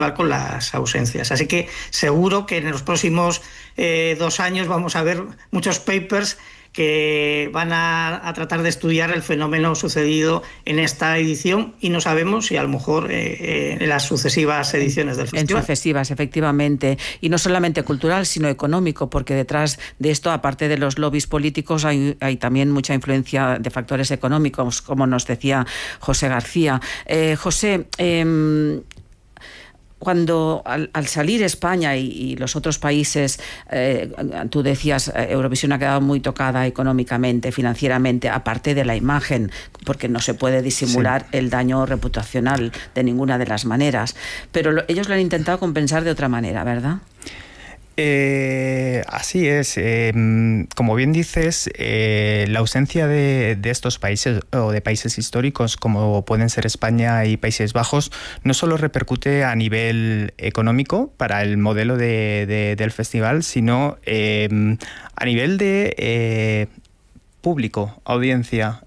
con las ausencias. Así que seguro que en los próximos 2 años vamos a ver muchos papers que van a tratar de estudiar el fenómeno sucedido en esta edición, y no sabemos si a lo mejor en las sucesivas ediciones del festival. En sucesivas, efectivamente. Y no solamente cultural, sino económico, porque detrás de esto, aparte de los lobbies políticos, hay también mucha influencia de factores económicos, como nos decía José García. José, cuando al salir España y los otros países, tú decías, Eurovisión ha quedado muy tocada económicamente, financieramente, aparte de la imagen, porque no se puede disimular el daño reputacional de ninguna de las maneras. Pero ellos lo han intentado compensar de otra manera, ¿verdad? Así es. Como bien dices, la ausencia de estos países o de países históricos como pueden ser España y Países Bajos no solo repercute a nivel económico para el modelo del festival, sino a nivel de público, audiencia.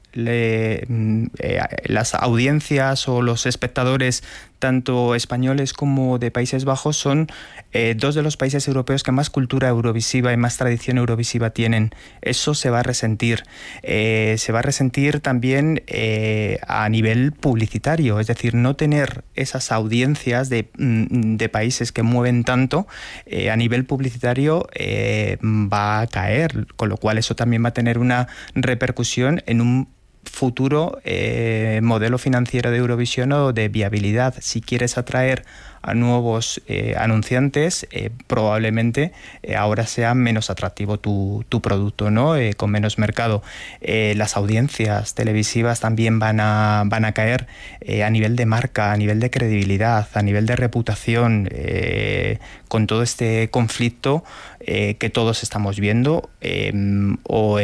Las audiencias o los espectadores, tanto españoles como de Países Bajos, son dos de los países europeos que más cultura eurovisiva y más tradición eurovisiva tienen. Eso se va a resentir. Se va a resentir también a nivel publicitario, es decir, no tener esas audiencias de países que mueven tanto, a nivel publicitario va a caer, con lo cual eso también va a tener una repercusión en un futuro modelo financiero de Eurovisión o de viabilidad. Si quieres atraer a nuevos anunciantes, probablemente ahora sea menos atractivo tu producto, ¿no? Con menos mercado. Las audiencias televisivas también van a caer a nivel de marca, a nivel de credibilidad, a nivel de reputación, con todo este conflicto que todos estamos viendo, o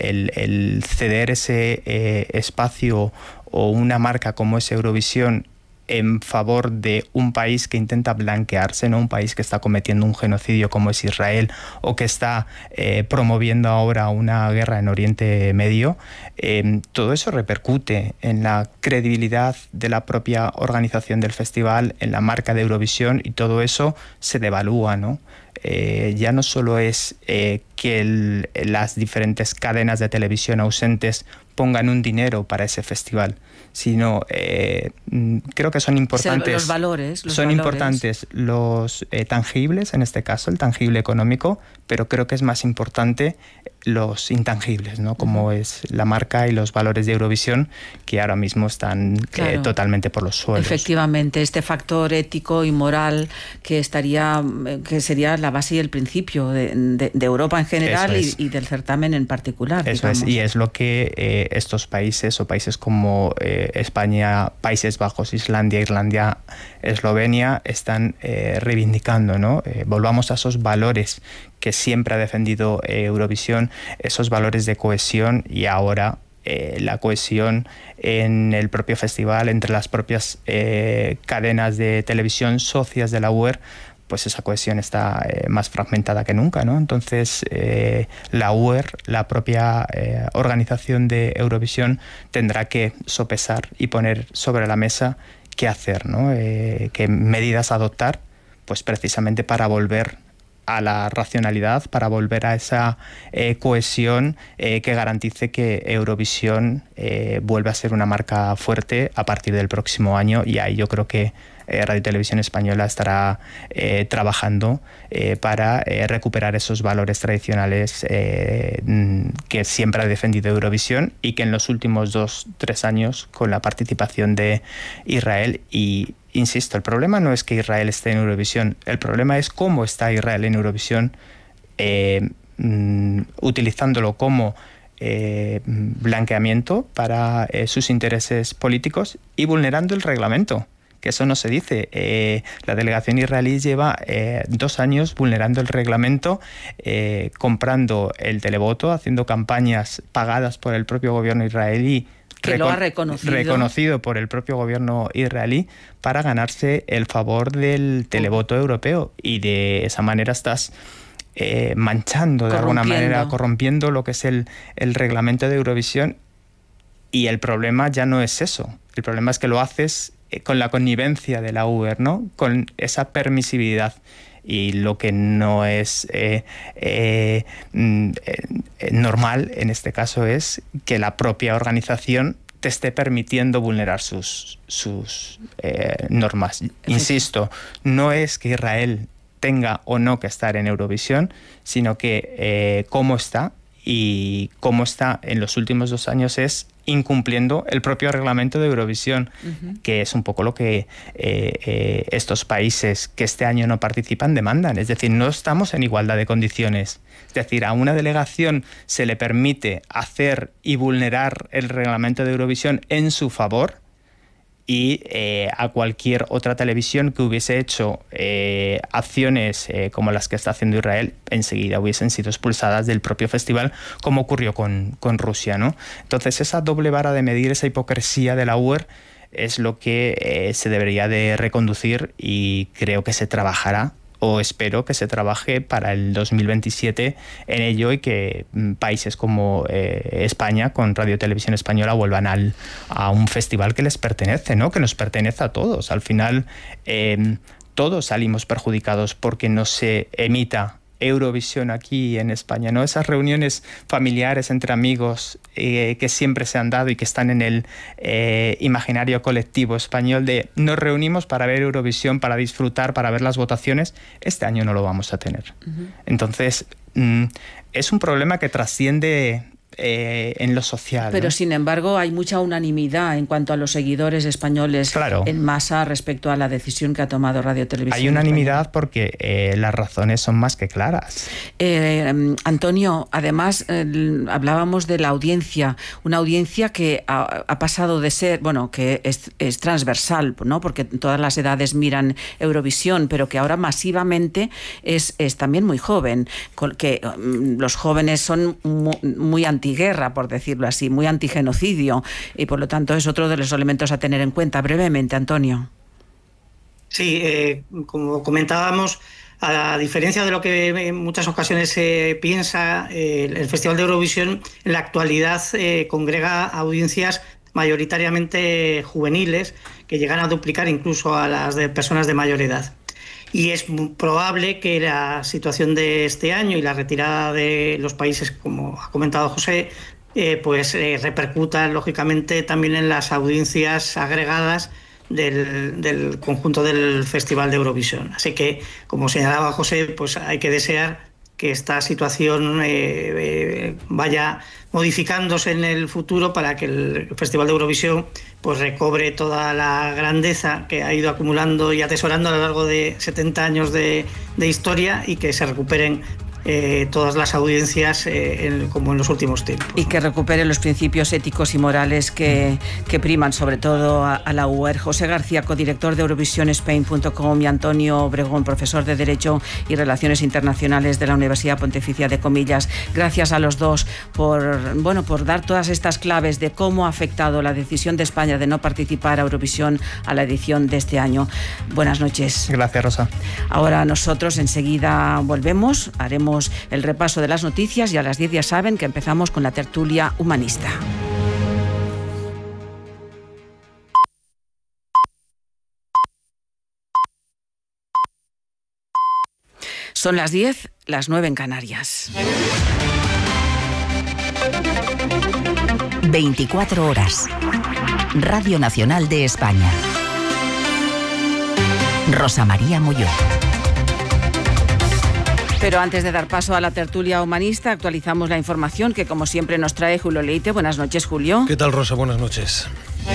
el ceder ese espacio o una marca como es Eurovisión en favor de un país que intenta blanquearse, no un país que está cometiendo un genocidio como es Israel, o que está promoviendo ahora una guerra en Oriente Medio. Todo eso repercute en la credibilidad de la propia organización del festival, en la marca de Eurovisión, y todo eso se devalúa, ¿no? Ya no solo es que las diferentes cadenas de televisión ausentes pongan un dinero para ese festival, sino creo que son importantes los valores. Importantes los tangibles, en este caso el tangible económico, pero creo que es más importante los intangibles, ¿no? Como es la marca y los valores de Eurovisión, que ahora mismo están totalmente por los suelos. Efectivamente, este factor ético y moral que sería la base y el principio de Europa en general y del certamen en particular. Eso es, y es lo que estos países o países como España, Países Bajos, Irlanda, Eslovenia están reivindicando, ¿no? Volvamos a esos valores que siempre ha defendido Eurovisión, esos valores de cohesión, y ahora la cohesión en el propio festival, entre las propias cadenas de televisión socias de la UER, pues esa cohesión está más fragmentada que nunca, ¿no? Entonces la UER, la propia organización de Eurovisión, tendrá que sopesar y poner sobre la mesa qué hacer, ¿no? Qué medidas adoptar, pues precisamente para volver a la racionalidad, para volver a esa cohesión que garantice que Eurovisión vuelva a ser una marca fuerte a partir del próximo año. Y ahí yo creo que Radio Televisión Española estará trabajando para recuperar esos valores tradicionales que siempre ha defendido Eurovisión, y que en los últimos 2-3 años, con la participación de Israel, y insisto, el problema no es que Israel esté en Eurovisión, el problema es cómo está Israel en Eurovisión, utilizándolo como blanqueamiento para sus intereses políticos y vulnerando el reglamento, que eso no se dice. La delegación israelí lleva 2 años vulnerando el reglamento, comprando el televoto, haciendo campañas pagadas por el propio gobierno israelí, que lo ha reconocido por el propio gobierno israelí, para ganarse el favor del televoto europeo, y de esa manera estás manchando de alguna manera, corrompiendo lo que es el reglamento de Eurovisión. Y el problema ya no es eso, el problema es que lo haces con la connivencia de la Uber, ¿no? Con esa permisividad. Y lo que no es normal en este caso es que la propia organización te esté permitiendo vulnerar sus normas. Insisto, no es que Israel tenga o no que estar en Eurovisión, sino que cómo está en los últimos 2 años es incumpliendo el propio reglamento de Eurovisión, que es un poco lo que estos países que este año no participan demandan. Es decir, no estamos en igualdad de condiciones. Es decir, a una delegación se le permite hacer y vulnerar el reglamento de Eurovisión en su favor, y a cualquier otra televisión que hubiese hecho acciones como las que está haciendo Israel, enseguida hubiesen sido expulsadas del propio festival, como ocurrió con Rusia, ¿no? Entonces, esa doble vara de medir, esa hipocresía de la UER, es lo que se debería de reconducir, y creo que se trabajará, o espero que se trabaje para el 2027 en ello, y que países como España, con Radio Televisión Española, vuelvan a un festival que les pertenece, ¿no? Que nos pertenece a todos. Al final, todos salimos perjudicados porque no se emita Eurovisión aquí en España, ¿no? Esas reuniones familiares entre amigos que siempre se han dado y que están en el imaginario colectivo español de nos reunimos para ver Eurovisión, para disfrutar, para ver las votaciones, este año no lo vamos a tener. Entonces, es un problema que trasciende en lo social. Pero, ¿no? Sin embargo, hay mucha unanimidad en cuanto a los seguidores españoles, claro, en masa respecto a la decisión que ha tomado Radio Televisión. Hay unanimidad porque las razones son más que claras. Antonio, además, hablábamos de la audiencia, una audiencia que ha pasado de ser, bueno, que es transversal, ¿no? Porque todas las edades miran Eurovisión, pero que ahora masivamente es también muy joven, que los jóvenes son muy antiguos, antiguerra, por decirlo así, muy antigenocidio, y por lo tanto es otro de los elementos a tener en cuenta. Brevemente, Antonio. Sí, como comentábamos, a diferencia de lo que en muchas ocasiones se piensa, el Festival de Eurovisión en la actualidad congrega audiencias mayoritariamente juveniles, que llegan a duplicar incluso a las de personas de mayor edad. Y es probable que la situación de este año y la retirada de los países, como ha comentado José, repercuta lógicamente también en las audiencias agregadas del conjunto del Festival de Eurovisión. Así que, como señalaba José, pues hay que desear que esta situación vaya modificándose en el futuro para que el Festival de Eurovisión pues recobre toda la grandeza que ha ido acumulando y atesorando a lo largo de 70 años de historia, y que se recuperen todas las audiencias como en los últimos tiempos. Y que recupere los principios éticos y morales que priman sobre todo a la UER. José García, codirector de EurovisionsSpain.com, y Antonio Obregón, profesor de Derecho y Relaciones Internacionales de la Universidad Pontificia de Comillas. Gracias a los dos por dar todas estas claves de cómo ha afectado la decisión de España de no participar a Eurovisión a la edición de este año. Buenas noches. Gracias, Rosa. Ahora nosotros enseguida volvemos, haremos el repaso de las noticias, y a las 10 ya saben que empezamos con la tertulia humanista. Son las 10, las 9 en Canarias. 24 horas. Radio Nacional de España. Rosa María Molló. Pero antes de dar paso a la tertulia humanista, actualizamos la información que, como siempre, nos trae Julio Leite. Buenas noches, Julio. ¿Qué tal, Rosa? Buenas noches.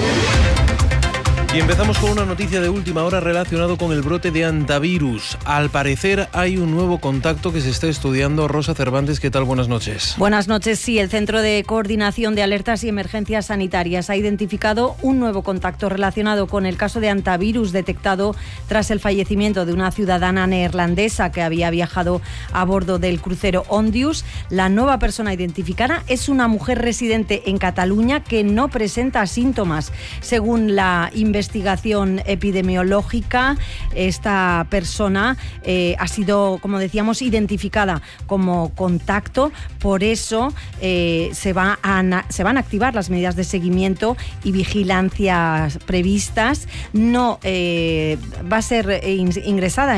Y empezamos con una noticia de última hora relacionado con el brote de hantavirus. Al parecer hay un nuevo contacto que se está estudiando. Rosa Cervantes, ¿qué tal? Buenas noches. Buenas noches. Sí, el Centro de Coordinación de Alertas y Emergencias Sanitarias ha identificado un nuevo contacto relacionado con el caso de hantavirus detectado tras el fallecimiento de una ciudadana neerlandesa que había viajado a bordo del crucero Ondius. La nueva persona identificada es una mujer residente en Cataluña que no presenta síntomas. Según la investigación investigación epidemiológica. Esta persona ha sido, como decíamos, identificada como contacto. Por eso se van a activar las medidas de seguimiento y vigilancia previstas. No va a ser ingresada